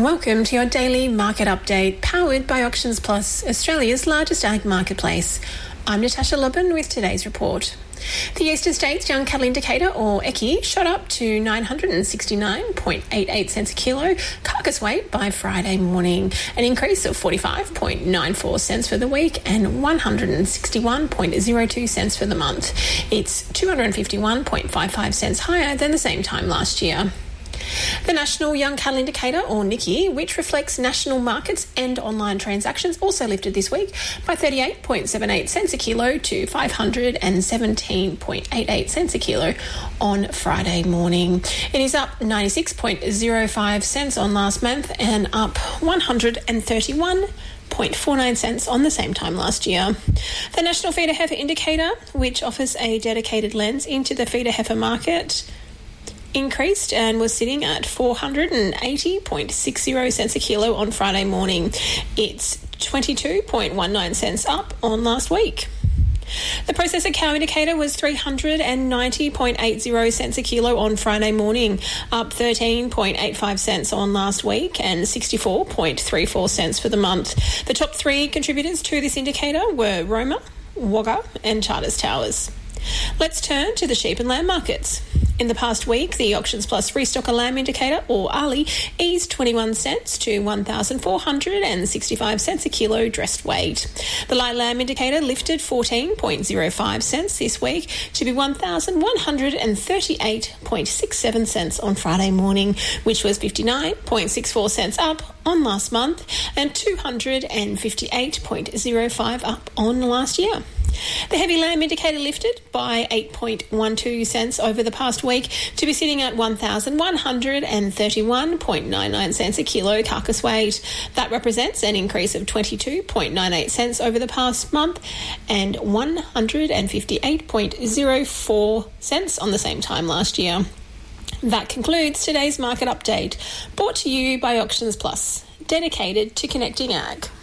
Welcome to your daily market update, powered by Auctions Plus, Australia's largest ag marketplace. I'm Natasha Lubin with today's report. The Eastern States Young Cattle Indicator, or EYCI, shot up to 969.88 cents a kilo carcass weight by Friday morning, an increase of 45.94 cents for the week and 161.02 cents for the month. It's 251.55 cents higher than the same time last year. The National Young Cattle Indicator, or NYCI, which reflects national markets and online transactions, also lifted this week by 38.78 cents a kilo to 517.88 cents a kilo on Friday morning. It is up 96.05 cents on last month and up 131.49 cents on the same time last year. The National Feeder Heifer Indicator, which offers a dedicated lens into the feeder heifer market, increased and was sitting at 480.60 cents a kilo on Friday morning. It's 22.19 cents up on last week. The Processor Cow Indicator was 390.80 cents a kilo on Friday morning, up 13.85 cents on last week and 64.34 cents for the month. The top three contributors to this indicator were Roma, Wagga and Charters Towers. Let's turn to the sheep and lamb markets. In the past week, the Auctions Plus Restocker Lamb Indicator, or ARLI, eased 21 cents to 1,465 cents a kilo dressed weight. The Light Lamb Indicator lifted 14.05 cents this week to be 1,138.67 cents on Friday morning, which was 59.64 cents up on last month and 258.05 up on last year. The Heavy Lamb Indicator lifted by 8.12 cents over the past week to be sitting at 1,131.99 cents a kilo carcass weight. That represents an increase of 22.98 cents over the past month and 158.04 cents on the same time last year. That concludes today's market update, brought to you by Auctions Plus, dedicated to connecting ag.